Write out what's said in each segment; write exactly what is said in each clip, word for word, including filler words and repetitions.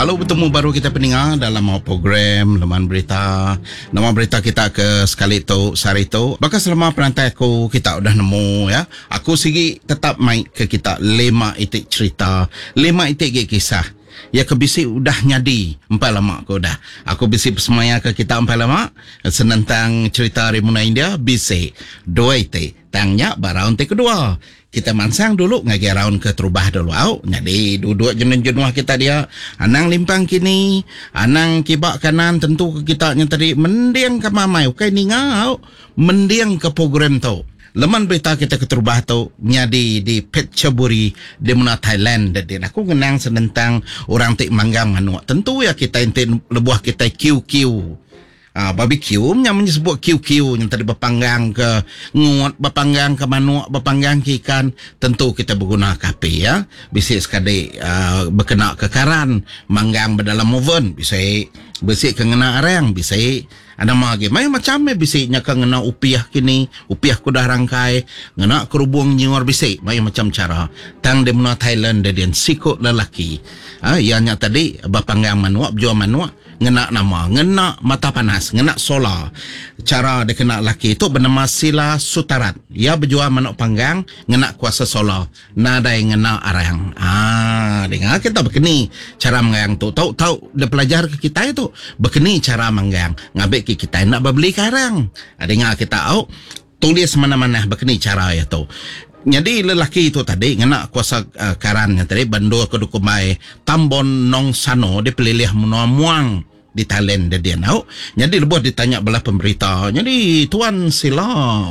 Halo, bertemu baru kita pendengar dalam program Laman Berita. Nama berita kita ke sekali tu sehari tu. Bahkan selama perantai aku kita udah nemu ya. Aku sigi tetap main ke kita lima itik cerita, lima itik kisah. Ya ke bisi udah nyadi empat lama aku dah. Aku bisi bersemaya ke kita empat lama senentang cerita Rimuna India bisi dua itik. Tangnya baraun te kedua. Kita mansang dulu ngagi raun ke terubah dulu au. Jadi duduk jenuh-jenuh kita dia. Anang limpang kini, anang kibak kanan tentu ke kita nya tadi mendiang ke mamai. Oke ni ngau. Mendiang ke program tu. Leman berita kita ke terubah tu nyadi di Phetchaburi di mana Thailand. Jadi aku kenang senentang orang tik manggang anu. Tentu ya kita inti lebuah kita Q Q. Ah, barbecue yang menyebut Q Q yang tadi berpanggang ke ngut, berpanggang ke manuak, berpanggang ke ikan, tentu kita berguna kapi ya. Bisa sekali uh, berkena ke karan, manggang berdalam oven, bisa besi kena arang, bisa ada lagi macam macam bisa nya kena upiah kini, upiah ku dah rangkai, ngena kerubung nyuar bisa, macam cara. Tang di mana Thailand dan sikut lelaki. Ah, ianya tadi berpanggang manuak, jual manuak. Ngena nama, ngena mata panas, ngena solar. Cara dia kena laki itu bernama Sila Sutarat. Ia berjual manuk panggang, ngena kuasa solar. Nada yang ngena arang. Ah, dengar kita berkeni cara menggang tu. Tahu tahu dia pelajar ke kita itu berkeni cara menggang. Ngabek ke kita nak beli karang. Ah, dengar kita au tulis mana-mana berkeni cara itu. Jadi lelaki itu tadi ngena kuasa uh, karan yang tadi bandul ke dukumai Tambon Nong Sano dia pelilih menua muang di Thailand dia tahu. Jadi lebuh ditanya belah pemberita. Jadi tuan sila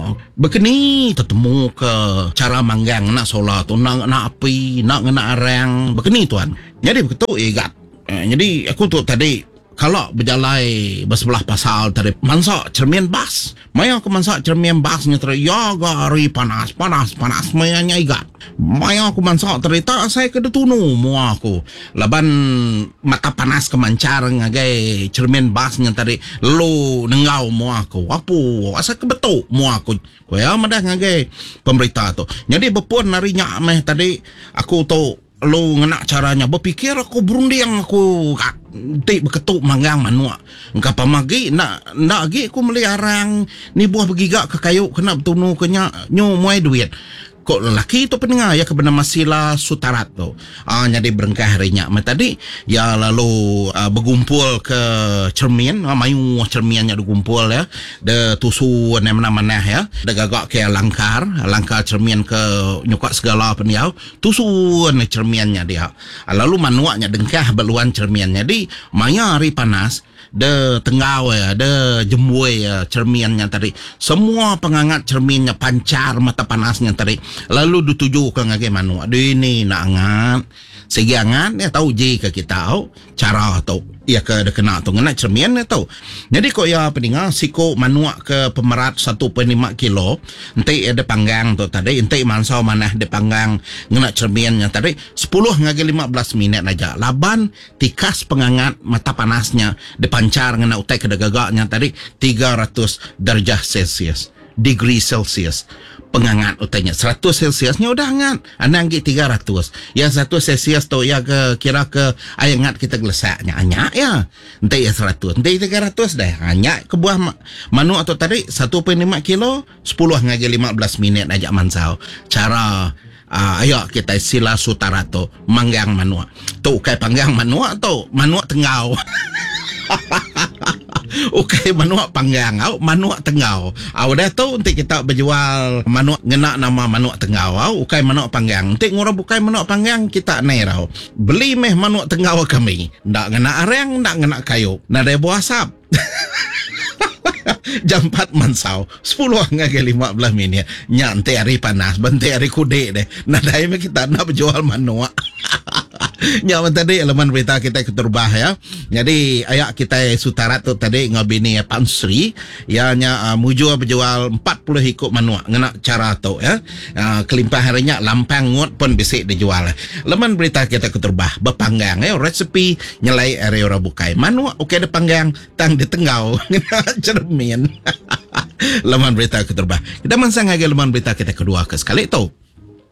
berkeni tertemu ke cara manggang nak solar tu nak nak api nak ngena arang berkeni tuan. Jadi begitu igat. Eh, jadi aku tu tadi kalau berjalai bersebelah pasal tadi mansak cermin bas. Maya aku mansak cermin basnya tadi ya gari panas panas panas mayanya igat. Maya aku mansak tadi tak saya kena tunu mua aku. Laban mata panas kemancar ngagai cermin basnya tadi lu nengau mua aku. Apa asa kebetul mua aku. Koya madah ngagai pemberita tu. Jadi berpun narinya meh tadi aku tu lo ngena caranya berpikir aku berunding aku tik berketuk manggang manuak engkau pamagi nak nak lagi aku meliarang ni buah bergigak ke kayu kena bertunu kenya nyu muai duit kok lelaki tu pendengar ya ke bernama Sila Sutarat tu ah jadi berengkah harinya mai tadi ya lalu uh, bergumpul ke cermin ah, mayu cerminnya digumpul ya de tusu mana-mana ya de gagak ke langkar langkar cermin ke nyukak segala peniau tusu cerminnya dia ah, lalu manuaknya dengkah beluan cerminnya di maya hari panas de tenggau ya, de jembue ya cerminnya tadi. Semua pengangat cerminnya pancar mata panasnya tadi. Lalu dituju ke ngage manu. Aduh ini nak angat. Segi angat ya tahu je ke kita tahu cara tu. Ya ke de kena tu ngena cermin ya tahu. Jadi kok ya pendengar siko manuak ke pemerat satu koma lima kilo. Ente ada panggang tu tadi. Ente mansau mana de panggang ngena cerminnya tadi. sepuluh ngage lima belas minit aja. Laban tikas pengangat mata panasnya de pancar ngena utai ke gagaknya tadi tiga ratus darjah Celsius. Degree Celsius. Pengangat utainya seratus Celsiusnya udah hangat. Anang gitu tiga ratus. Ya seratus Celsius tu ya ke kira ke air hangat kita gelesaknya hanyak ya. Entai ya seratus. Entai tiga ratus dah. Hanyak ke buah ma- manu atau tadi satu koma lima kilo sepuluh ngagi lima belas minit aja mansau. Cara Uh, ayo kita Sila Sutarat tu manggang manua. Tu kai panggang manua tu manuak tenggau. Okey manuak panggang au manuak tenggau. Au dah tu untuk kita berjual manuak ngena nama manuak tenggau au ukai manuak panggang. Untuk ngora bukai manuak panggang kita nairau. Beli meh manuak tenggau kami. Ndak ngena arang, ndak ngena kayu. Nada buah asap. Jam empat mansau sepuluh ngage lima belas minit nyantai hari panas bantai hari kude deh nadai me kita nak berjual manuak. Nyaman tadi elemen berita kita keterbah ya. Jadi ayak kita Sutarat tu tadi ngabini Pan Sri ya nya uh, muju berjual empat puluh hikuk manuak ngena cara tu ya. Uh, kelimpah harinya lampang ngut pun bisik dijual. Elemen berita kita keterbah berpanggang ya resepi nyelai area ora bukai manuak okey ada panggang tang di tenggau ngena cermin. Leman berita keterbah. Kita mansang lagi leman berita kita kedua ke sekali tu.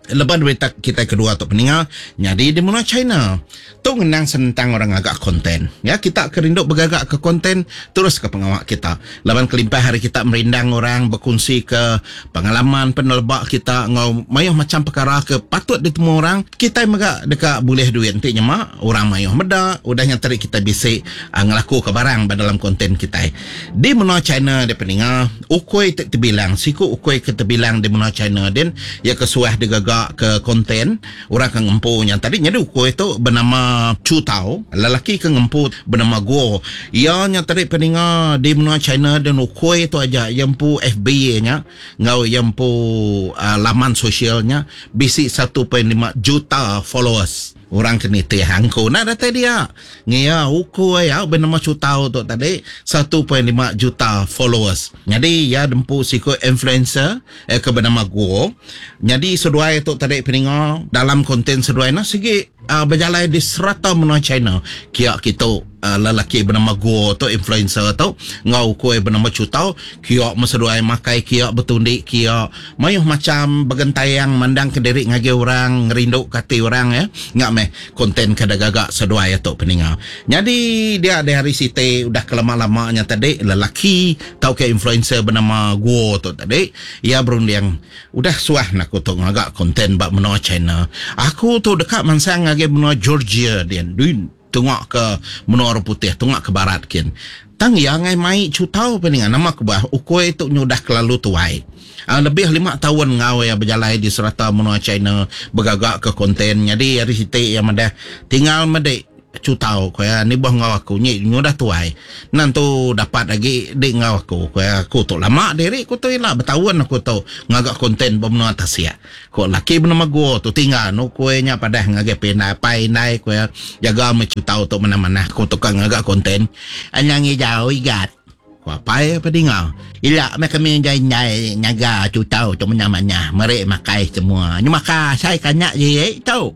Lepas berita kita kedua tu peninggal, jadi di mana China tu ngenang sentang orang agak konten. Ya, kita kerinduk bergagak ke konten terus ke pengawak kita. Laban kelimpah hari kita merindang orang berkongsi ke pengalaman penelbak kita ngau mayuh macam perkara ke patut ditemu orang. Kita megak dekat boleh duit nantinya mak orang mayuh meda udahnya tadi kita bisik uh, ngelaku ke barang dalam konten kita. Di mana China dia peninggal, ukoi tak terbilang, siku ukoi ke terbilang di mana China dan ya kesuah digagak ke konten orang ke ngempu yang tadi jadi uko itu bernama Chu Tao, lelaki ke ngempu bernama Guo. Ia yang tadi peninga di benua China dan uko itu aja yang pu F B nya ngau yang pu uh, laman sosialnya bisi satu koma lima juta followers. Orang kini tehang ko na data dia ngia uko ya bernama Chu Tao tu tadi satu koma lima juta followers. Jadi ya dempu siko influencer eh, ke bernama Guo. Jadi seduai tu tadi peninga dalam konten seduai na segi uh, berjalan di serata menua China. Kia kita uh, lelaki bernama Guo tu influencer tu ngau ko bernama Chu Tao kia meseduai makai kia betundik kia mayuh macam begentayang mandang ke diri ngage orang ngerinduk kati orang ya ngak meh konten kada gagak seduai tu peninga. Jadi dia dari site udah kelama-lamanya tadi lelaki tau ke influencer bernama Guo tu tadi ia berundang udah suah nak tu ngagak konten bak menua China. Aku tu dekat mansang ngage menua Georgia dia duin tengok ke menua putih tengok ke barat kin. Tang yang ngai mai Chu Tao peninga nama ke bah ukoi tu nyudah kelalu tuai. Uh, lebih lima tahun ngau ya berjalan di serata menua China bergagak ke konten. Jadi dari situ yang ada tinggal medek Chu Tao kaya ni boh ngau aku ni nyudah tuai. Nan tu dapat lagi di ngau aku kaya aku tu lama diri aku tu lah bertahun aku tu ngagak konten benua Asia. Ko laki bernama Guo tu tinggal no kuenya pada ngagak penai pai nai kaya jaga me Chu Tao tu mana-mana aku tu kan ngagak konten. Anyang hijau igat apa ya pedinga ila mereka menjai nyai nyaga Chu Tao tu mana-mana mereka makai semua ni maka saya kanyak je tahu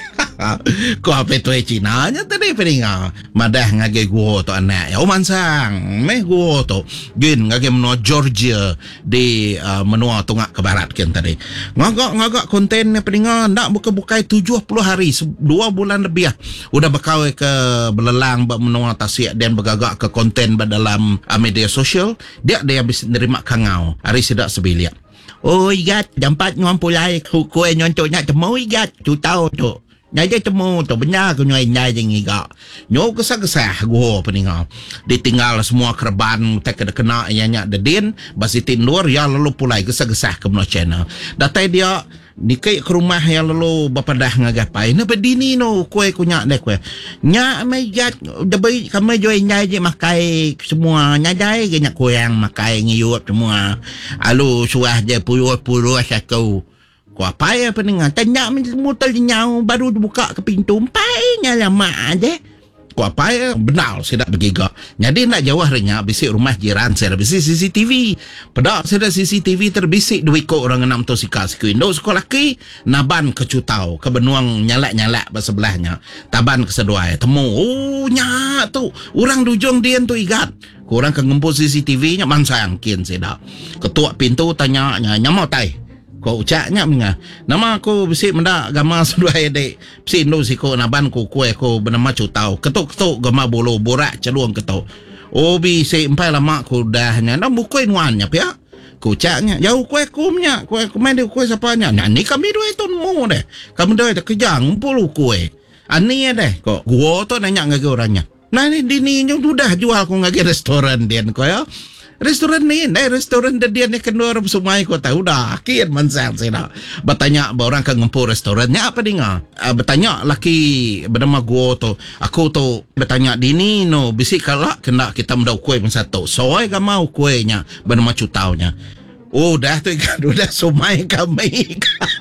ko apa tu Cina nya tadi pedinga madah ngage Guo tu anak ya oman sang meh Guo tu gin ngage menua Georgia di uh, menua tengah ke barat kan tadi ngagak-ngagak konten pedinga ndak buka-bukai tujuh puluh hari dua bulan lebih udah berkawai ke belelang bak menua Tasik dan bergagak ke konten dalam uh, media sosial dia dia bisa nerima kangau hari sidak sebilik. Oh igat dampat ngam pulai ku nyontok nak temu igat Chu Tao tu. Nyai temu tu benar ku nyai nyai jeng iga. Nyo kesah-kesah Guo peninga. Ditinggal semua kerban tak kena kena ianya dedin basi tindur ya lalu pulai kesah-kesah ke menua China. Datai dia nikai ke rumah yang lalu bapadah ngagapai. Na bedini no kue kunya dek kue. Nya mai jat debai kami joy nyai je makai semua nyai ge nyak kue yang makai ngiyup semua. Alu suah je puluh-puluh sakau. Ku apa ya peningan tanya mutal nyau baru dibuka ke pintu pai lama aja. Ku apa ya benar sudah begiga. Jadi nak jawah renya bisik rumah jiran saya bisik C C T V. Pedak saya C C T V terbisik dua ikut orang enam tu sikas ku Indo sekolah ki naban ke Chu Tao ke benuang nyalak-nyalak bersebelahnya. Taban ke seduai temu. Oh nya tu orang dujung dia tu igat. Kurang ke ngempus C C T V nya mansang kian seda. Ketua pintu tanya nya nyamau tai. Ko ucaknya menga nama aku bisik mendak gama seduai dek psin do siko naban ku kue ko bernama Chu Tao ketuk-ketuk gama bolo borak celuang ketuk oh bisik empai lama ku dahnya na bukoi nuannya pia ku ucaknya jauh kue kumnya kue kumain di kue sapanya nah ni kami dua itu mu deh kami dua itu kejang puluh kue ani deh kok gua tu nanya ngage orangnya nah ni dini yang sudah jual ku ngage restoran dia ko ya. Restoran ni, nah restoran dia ni kedua orang semua kota udah akhir mansang saya bertanya orang kan ngempu restorannya apa dengar uh, bertanya laki bernama Guo tu aku tu bertanya dini no bisik kalau kena kita mendau kue satu soai gak mau kuenya bernama Chu Tao nya oh dah tu ikan udah sumai kami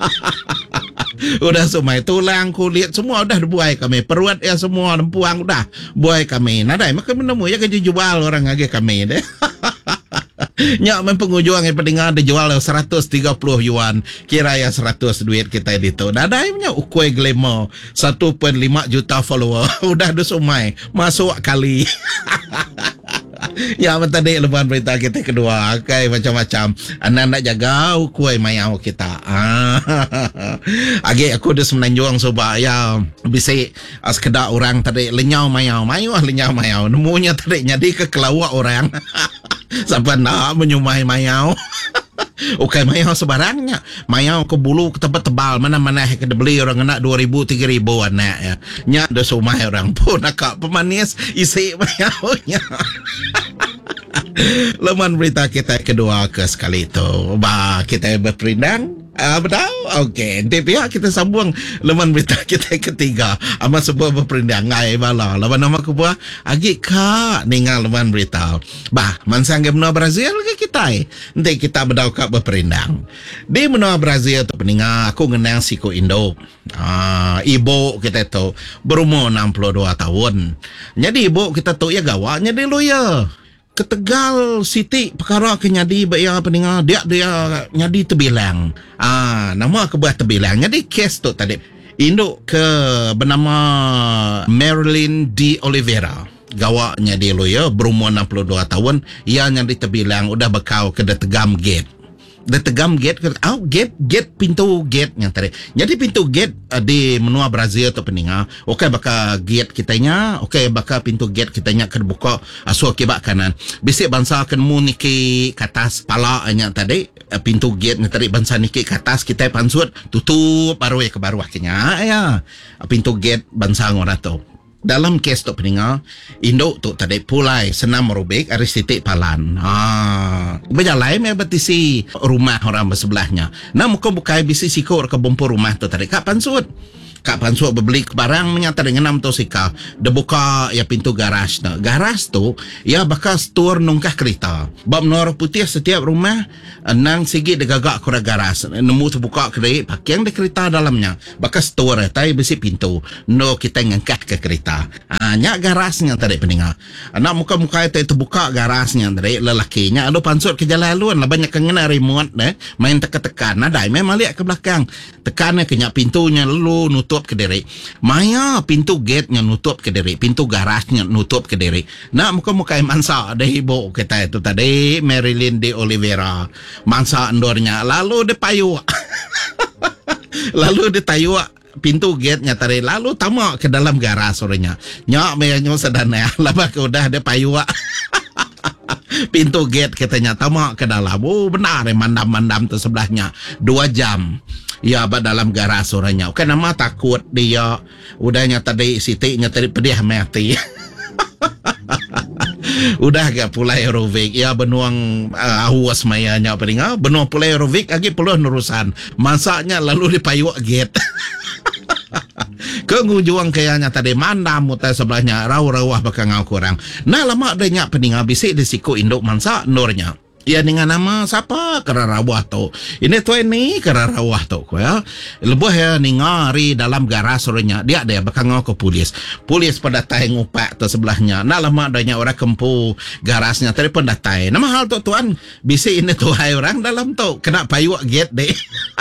udah sumai tulang kulit semua udah dibuai kami perut ya semua lempuang udah buai kami nadai maka menemu ya kerja jual orang lagi kami deh. Nyak men pengunjung yang pendengar dijual seratus tiga puluh yuan kira ya seratus duit kita itu dadai punya ukoi glamour satu koma lima juta follower udah dusumai masuk kali Ya, tadi lebaran berita kita kedua. Okay, macam-macam. Anda nak jaga kuai mayau kita. Ah. Agi aku dah semenanjung sebab ya bisik sekedar orang tadi lenyau mayau. Mayau lenyau mayau. Nemunya tadi jadi ke kelawak orang. Sampai nak menyumai mayau. Okey, mayau sebarangnya. Mayau ke bulu ke tempat tebal. Mana-mana yang kena beli orang nak dua ribu, tiga ribu anak ya. Nya dah sumai orang pun nak pemanis isi mayaunya. Laman berita kita kedua ke sekali itu. Bah, kita berperindang. Ah, betul? Okey. Di pihak kita sambung laman berita kita ketiga. Ama sebuah berperindang. Ngai bala. Laman nama kebuah. Agi kak ningal laman berita. Bah, mansang ke benua Brazil ke kita. Nanti kita berdau kak berperindang. Di benua Brazil tu peninga. Aku ngenang siku Indo. Ah, ibu kita tu berumur enam puluh dua tahun. Jadi ibu kita tu ya gawaknya di lawyer. Ketegal Siti perkara ke nyadi bayar peninga dia dia nyadi terbilang. Ah, nama kebuah terbilang. Jadi kes tu tadi induk ke bernama Marilyn D. Oliveira. Gawaknya dia lawyer berumur enam puluh dua tahun. Ia nyadi terbilang udah bekau ke tegam gate. Dia tegam gate ke oh, gate gate pintu gate yang tadi. Jadi pintu gate uh, di menua Brazil tu peninga. Okey bakal gate kitanya, okey bakal pintu gate kitanya kebuka asuh kibak kanan. Bisik bangsa akan mu niki ke atas pala nya tadi uh, pintu gate nya tadi bangsa niki ke atas kita pansut tutup baru ya ke bawah kenya ya. Pintu gate bangsa ngora tu. Dalam kes tu peninga, induk tu tadi pulai senam merubik aris titik palan. Ah, berjalan me betisi rumah orang bersebelahnya. Nah muka bukai bisi sikur ke bumpur rumah tu tadi kapan sud. Kak Pansuk berbeli barang menyata dengan enam tu sika. Dia buka ya pintu garaj tu. Garaj tu ya bakal store nungkah kereta. Bab Menara Putih setiap rumah nang sigi dia gagak kura garaj. Nemu tu buka kedai pakaian dia kereta dalamnya. Bakal store tai besi pintu. No kita ngangkat ke kereta. Ah nya garajnya tadi peninga. Anak muka-muka itu itu buka garajnya tadi lelakinya. Aduh Pansuk ke jalan luan lah banyak kena remote deh. Main tekan-tekan. Nah dai memang lihat ke belakang. Tekannya kenyak pintunya lalu nutup nutup ke diri. Maya pintu gate-nya nutup ke diri. Pintu garasnya nutup ke diri. Nak muka-muka mansa ada ibu kita itu tadi. Marilyn D. Oliveira. Mansa endornya. Lalu dia payu. Lalu dia tayu pintu gate-nya tadi. Lalu tamak ke dalam garas orangnya. Nyak mayanya sedana. Lama ke udah dia payu. Pintu gate katanya tamak ke dalam. Oh benar eh mandam-mandam tu sebelahnya. Dua jam. Ya, abad dalam garas orangnya. Kan nama takut dia. Udahnya tadi Siti-nya tadi pedih mati. Udah gak pulai aerobik. Ya benuang uh, awas mayanya peringa. Benuang pulai aerobik lagi puluh nurusan. Masaknya lalu dipayuk gate. Kengujung kayaknya tadi mandam mutai sebelahnya. Rau-rauah bakal ngau kurang. Nah lama adanya peninga bisik di siku induk mansa nurnya. Ya dengan nama siapa kerarawah tu. Ini tu ini kerarawah tu ya. Lebuh ya ningari dalam garas orangnya. Dia ada bakal ngau ke polis. Polis pada tai ngupak tu sebelahnya. Nah lama adanya orang kempu garasnya tadi pun datai. Nama hal tu tuan bisi ini tu hai orang dalam tu kena payuk gate deh.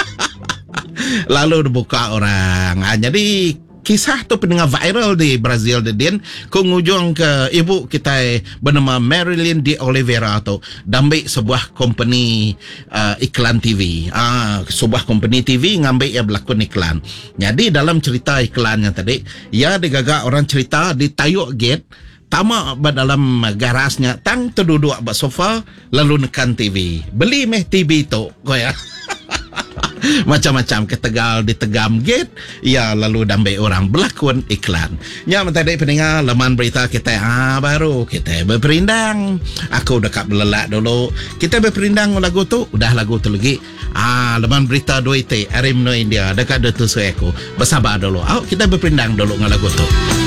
Lalu dibuka orang. Ah, jadi kisah tu pendengar viral di Brazil di Din. Kengujung ke ibu kita bernama Marilyn D. Oliveira tu dambil sebuah company uh, iklan T V. Ah, sebuah company T V ngambil ya berlakon iklan. Jadi dalam cerita iklannya tadi, ya digagak orang cerita di tayuk gate. Tamak dalam garasnya tang terduduk atas sofa lalu nekan T V. Beli meh T V tu kau ya. Macam-macam ketegal di tegam gate ya lalu dambai orang berlakon iklan. Ya tadi pendengar laman berita kita ah baru kita berperindang. Aku dekat belelak dulu. Kita berperindang lagu tu udah lagu tu lagi. Ah laman berita dua itu Arimno India dekat detu aku. Bersabar dulu. Ayo kita berperindang dulu dengan lagu tu.